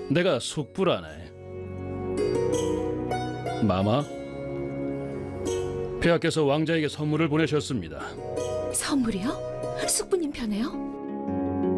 내가 숙부라네. 마마, 폐하께서 왕자에게 선물을 보내셨습니다. 선물이요? 숙부님 편에요?